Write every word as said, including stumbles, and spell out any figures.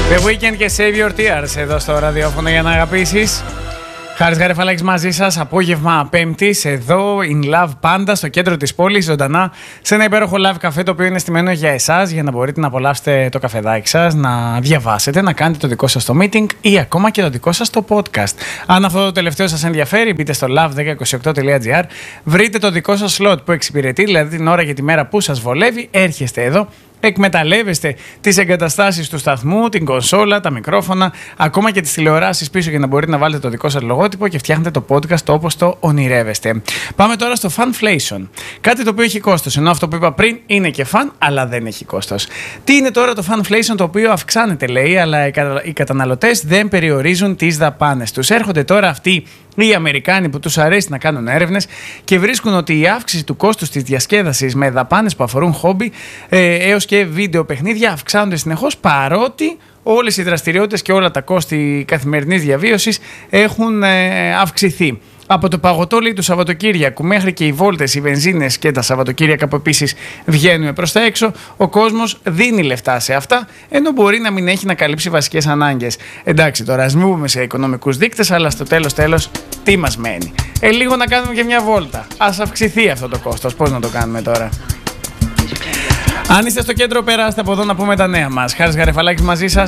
The Weeknd και Save Your Tears εδώ στο ραδιόφωνο για να αγαπήσεις. Χάρης Γαρεφαλάκης μαζί σας, απόγευμα Πέμπτης, εδώ in Love πάντα, στο κέντρο της πόλης, ζωντανά, σε ένα υπέροχο live καφέ το οποίο είναι στημένο για εσάς, για να μπορείτε να απολαύσετε το καφεδάκι σας, να διαβάσετε, να κάνετε το δικό σας το meeting ή ακόμα και το δικό σας το podcast. Αν αυτό το τελευταίο σας ενδιαφέρει, μπείτε στο love ένα μηδέν δύο οκτώ τελεία τζι άρ, βρείτε το δικό σας slot που εξυπηρετεί, δηλαδή την ώρα και τη μέρα που σας βολεύει, έρχεστε εδώ. Εκμεταλλεύεστε τις εγκαταστάσεις του σταθμού, την κονσόλα, τα μικρόφωνα, ακόμα και τις τηλεοράσεις πίσω για να μπορείτε να βάλετε το δικό σας λογότυπο και φτιάχνετε το podcast όπως το ονειρεύεστε. Πάμε τώρα στο Funflation. Κάτι το οποίο έχει κόστος, ενώ αυτό που είπα πριν είναι και fun, αλλά δεν έχει κόστος. Τι είναι τώρα το Funflation, το οποίο αυξάνεται, λέει, αλλά οι καταναλωτές δεν περιορίζουν τις δαπάνες τους. Έρχονται τώρα αυτοί οι Αμερικάνοι που τους αρέσει να κάνουν έρευνες και βρίσκουν ότι η αύξηση του κόστους της διασκέδασης με δαπάνες που αφορούν χόμπι ε, έως και βίντεο παιχνίδια αυξάνονται συνεχώς, παρότι όλες οι δραστηριότητες και όλα τα κόστη καθημερινής διαβίωσης έχουν ε, αυξηθεί. Από το παγωτό, λέει, του Σαββατοκύριακου μέχρι και οι βόλτες, οι βενζίνες και τα Σαββατοκύριακα που επίσης βγαίνουν προς τα έξω, ο κόσμος δίνει λεφτά σε αυτά, ενώ μπορεί να μην έχει να καλύψει βασικές ανάγκες. Εντάξει, τώρα ας μην μπούμε σε οικονομικούς δείκτες, αλλά στο τέλος τέλος τι μας μένει? Ε, λίγο να κάνουμε και μια βόλτα. Ας αυξηθεί αυτό το κόστος. Πώς να το κάνουμε τώρα? Αν είστε στο κέντρο, περάστε από εδώ να πούμε τα νέα μας. Χάρης Γαρεφαλάκης μαζί σας.